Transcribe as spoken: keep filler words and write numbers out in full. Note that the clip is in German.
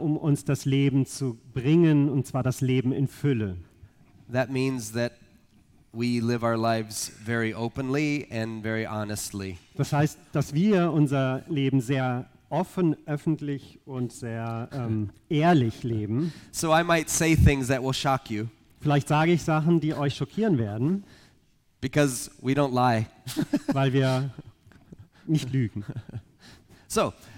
um uns das Leben zu bringen, und zwar das Leben in Fülle. That means that we live our lives very openly and very honestly. Das heißt, dass wir unser Leben sehr offen, öffentlich und sehr ähm, ehrlich leben. So I might say things that will shock you Vielleicht sage ich Sachen, die euch schockieren werden, because we don't lie. weil wir nicht lügen. So,